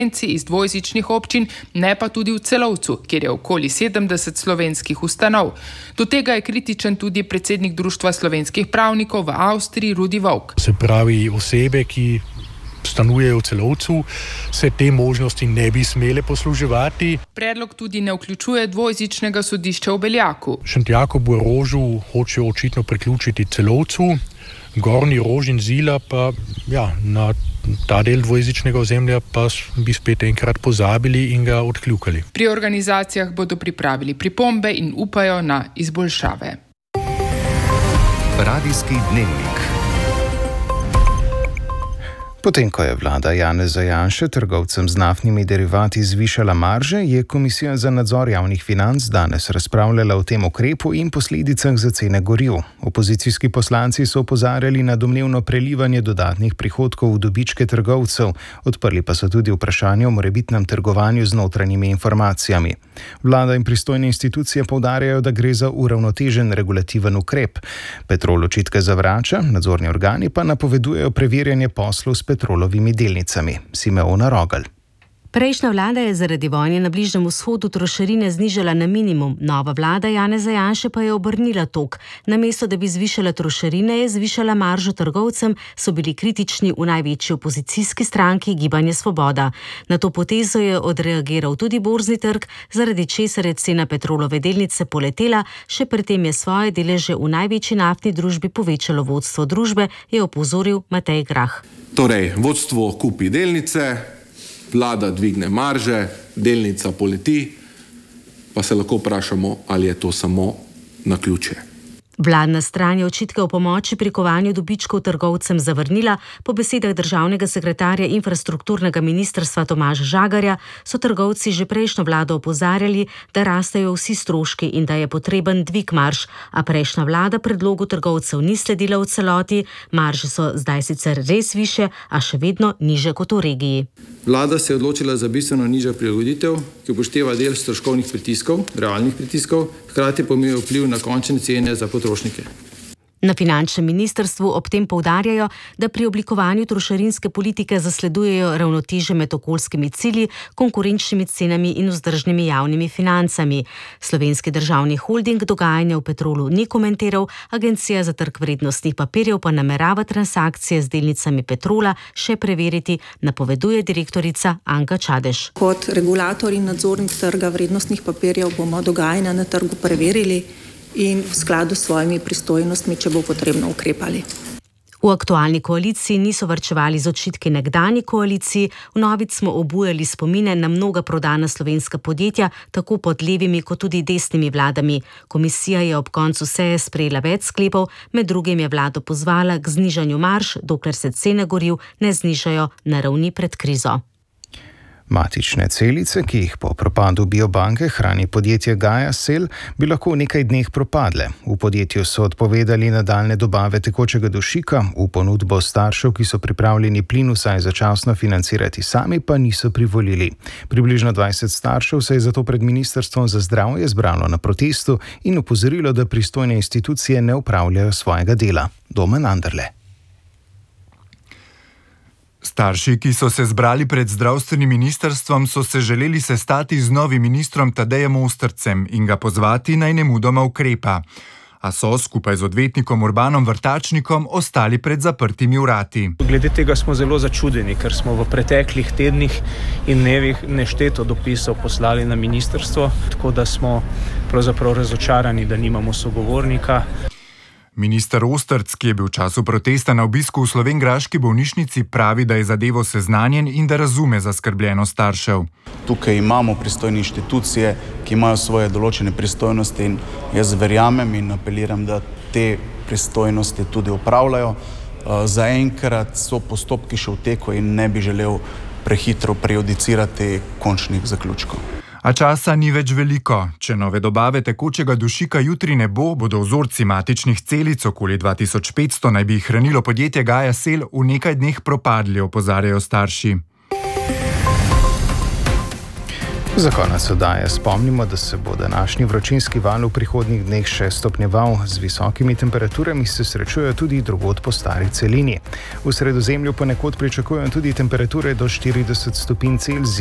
iz dvojezičnih občin, ne pa tudi v Celovcu, kjer je okoli 70 slovenskih ustanov. Do tega je kritičen tudi predsednik Društva slovenskih pravnikov v Avstriji Rudi Vovk. Se pravi, osebe, ki stanujejo v Celovcu, se te možnosti ne bi smele posluževati. Predlog tudi ne vključuje dvojezičnega sodišča v Beljaku. Šentjakobu Rožu hočejo očitno priključiti Celovcu, Gornji Rož in Zila pa na ta del dvojezičnega ozemlja pa bi spet enkrat pozabili in ga odkljukali. Pri organizacijah bodo pripravili pripombe in upajo na izboljšave. Radijski dnevnik. Potem, ko je vlada Janeza Janše trgovcem z naftnimi derivati zvišala marže, je Komisija za nadzor javnih financ danes razpravljala o tem ukrepu in posledicah za cene goriv. Opozicijski poslanci so opozarjali na domnevno prelivanje dodatnih prihodkov v dobičke trgovcev, odprli pa so tudi vprašanje o morebitnem trgovanju z notranjimi informacijami. Vlada in pristojne institucije poudarjajo, da gre za uravnotežen regulativen ukrep. Petrol očitke zavrača, nadzorni organi pa napovedujejo preverjanje poslov s Petrolovimi delnicami. Simeona Rogelj. Prejšnja vlada je zaradi vojne na Bližnjem vzhodu trošarine znižala na minimum, nova vlada Janeza Janše pa je obrnila tok. Namesto da bi zvišala trošarine, je zvišala maržo trgovcem, so bili kritični v največji opozicijski stranki Gibanje Svoboda. Na to potezo je odreagiral tudi borzni trg, zaradi česar je cena Petrolove delnice poletela, še predtem je svoje deleže v največji naftni družbi povečalo vodstvo družbe, je opozoril Matej Grah. Torej, vodstvo kupi delnice, vlada dvigne marže, delnica poleti, pa se lahko vprašamo, ali je to samo naključje. Vladna stran je očitke o pomoči pri kovanju dobičkov trgovcem zavrnila. Po besedah državnega sekretarja infrastrukturnega ministrstva Tomaža Žagarja so trgovci že prejšnjo vlado opozarjali, da rastejo vsi stroški in da je potreben dvig marž, a prejšnja vlada predlogu trgovcev ni sledila v celoti. Marže so zdaj sicer res više, a še vedno niže kot v regiji. Vlada se je odločila za bistveno nižjo prilagoditev, ki upošteva del stroškovnih pritiskov, realnih pritiskov, hkrati pa ima vpliv na končne cene za potrošnike. Na finančnem ministrstvu ob tem poudarjajo, da pri oblikovanju trošarinske politike zasledujejo ravnotežje med okoljskimi cilji, konkurenčnimi cenami in vzdržnimi javnimi financami. Slovenski državni holding dogajanja v Petrolu ni komentiral, Agencija za trg vrednostnih papirjev pa namerava transakcije z delnicami Petrola še preveriti, napoveduje direktorica Anka Čadež. Kot regulator in nadzornik trga vrednostnih papirjev bomo dogajanja na trgu preverili in v skladu s svojimi pristojnostmi, če bo potrebno, ukrepali. V aktualni koaliciji niso varčevali z očitki nekdanji koaliciji, vnovič smo obujali spomine na mnoga prodana slovenska podjetja, tako pod levimi kot tudi desnimi vladami. Komisija je ob koncu seje sprejela več sklepov, med drugim je vlado pozvala k znižanju marž, dokler se cene goriv ne znižajo na ravni pred krizo. Matične celice, ki jih po propadu biobanke hrani podjetje Gaja Sel, bi lahko v nekaj dneh propadle. V podjetju so odpovedali nadaljne dobave tekočega dušika, v ponudbo staršev, ki so pripravljeni plin vsaj začasno financirati sami, pa niso privolili. Približno 20 staršev se je zato pred Ministrstvom za zdravje zbralo na protestu in opozorilo, da pristojne institucije ne opravljajo svojega dela. Domen Anderle. Starši, ki so se zbrali pred zdravstvenim ministrstvom, so se želeli sestati z novim ministrom Tadejem Ostrcem in ga pozvati, naj nemudoma ukrepa. A so skupaj z odvetnikom Urbanom Vrtačnikom ostali pred zaprtimi vrati. Glede tega smo zelo začudeni, ker smo v preteklih tednih in dnevih nešteto dopisov poslali na ministrstvo, tako da smo pravzaprav razočarani, da nimamo sogovornika. Minister Ostrc, ki je bil v času protesta na obisku v slovenjgraški bolnišnici, pravi, da je zadevo seznanjen in da razume zaskrbljenost staršev. Tukaj imamo pristojne inštitucije, ki imajo svoje določene pristojnosti in jaz verjamem in apeliram, da te pristojnosti tudi opravljajo. Zaenkrat so postopki še v teku in ne bi želel prehitro prejudicirati končnih zaključkov. A časa ni več veliko. Če nove dobave tekočega dušika jutri ne bo, bodo vzorci matičnih celic, okoli 2500 naj bi jih hranilo podjetje Gaja Sel, v nekaj dneh propadli, opozarjajo starši. Za konec oddaje spomnimo, da se bo današnji vročinski val v prihodnjih dneh še stopnjeval. Z visokimi temperaturami se srečujejo tudi drugod po stari celini. V Sredozemlju ponekod pričakujejo tudi temperature do 40 stopinj Celzija.